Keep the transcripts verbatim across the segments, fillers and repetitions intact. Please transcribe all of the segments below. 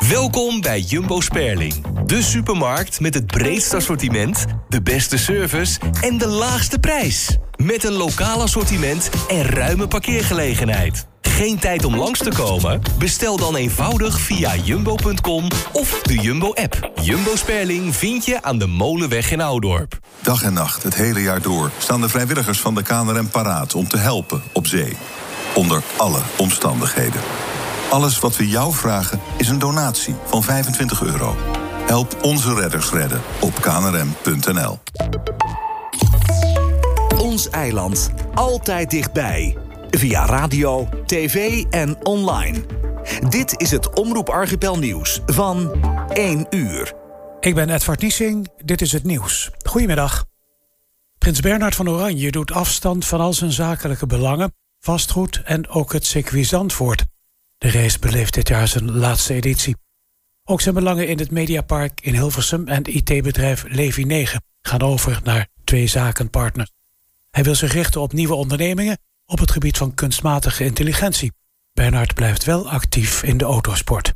Welkom bij Jumbo Sperling, de supermarkt met het breedste assortiment, de beste service en de laagste prijs. Met een lokaal assortiment en ruime parkeergelegenheid. Geen tijd om langs te komen? Bestel dan eenvoudig via jumbo punt com of de Jumbo-app. Jumbo Sperling vind je aan de Molenweg in Oudorp. Dag en nacht, het hele jaar door, staan de vrijwilligers van de K N R M paraat om te helpen op zee. Onder alle omstandigheden. Alles wat we jou vragen is een donatie van vijfentwintig euro. Help onze redders redden op k n r m punt n l. Ons eiland, altijd dichtbij. Via radio, tv en online. Dit is het Omroep Archipel nieuws van één uur. Ik ben Edward Niesing, dit is het nieuws. Goedemiddag. Prins Bernhard van Oranje doet afstand van al zijn zakelijke belangen, vastgoed en ook het circuit Zandvoort. De race beleeft dit jaar zijn laatste editie. Ook zijn belangen in het Mediapark in Hilversum en I T-bedrijf Levi negen gaan over naar twee zakenpartners. Hij wil zich richten op nieuwe ondernemingen op het gebied van kunstmatige intelligentie. Bernhard blijft wel actief in de autosport.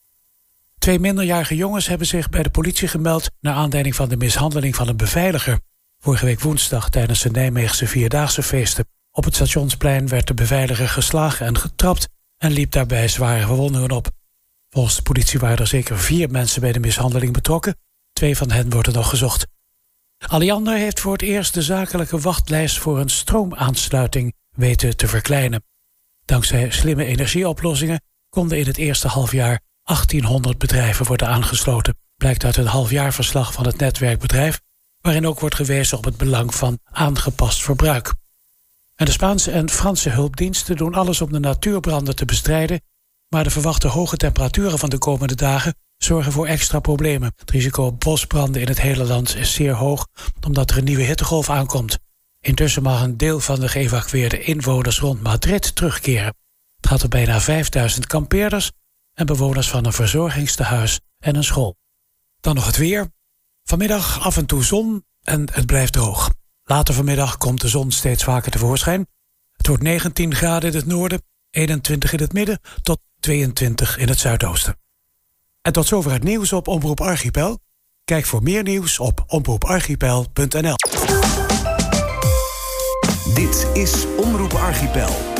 Twee minderjarige jongens hebben zich bij de politie gemeld naar aanleiding van de mishandeling van een beveiliger. Vorige week woensdag tijdens de Nijmeegse Vierdaagse feesten. Op het Stationsplein werd de beveiliger geslagen en getrapt en liep daarbij zware verwondingen op. Volgens de politie waren er zeker vier mensen bij de mishandeling betrokken. Twee van hen worden nog gezocht. Alliander heeft voor het eerst de zakelijke wachtlijst voor een stroomaansluiting weten te verkleinen. Dankzij slimme energieoplossingen konden in het eerste halfjaar achttienhonderd bedrijven worden aangesloten. Blijkt uit een halfjaarverslag van het netwerkbedrijf, waarin ook wordt gewezen op het belang van aangepast verbruik. En de Spaanse en Franse hulpdiensten doen alles om de natuurbranden te bestrijden, maar de verwachte hoge temperaturen van de komende dagen zorgen voor extra problemen. Het risico op bosbranden in het hele land is zeer hoog, omdat er een nieuwe hittegolf aankomt. Intussen mag een deel van de geëvacueerde inwoners rond Madrid terugkeren. Het gaat om bijna vijfduizend kampeerders en bewoners van een verzorgingstehuis en een school. Dan nog het weer. Vanmiddag af en toe zon en het blijft droog. Later vanmiddag komt de zon steeds vaker tevoorschijn. Het wordt negentien graden in het noorden, eenentwintig in het midden tot tweeëntwintig in het zuidoosten. En tot zover het nieuws op Omroep Archipel. Kijk voor meer nieuws op omroep archipel punt n l. Dit is Omroep Archipel.